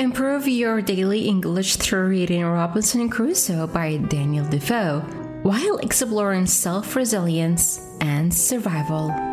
Improve your daily English through reading Robinson Crusoe by Daniel Defoe while exploring self-resilience and survival.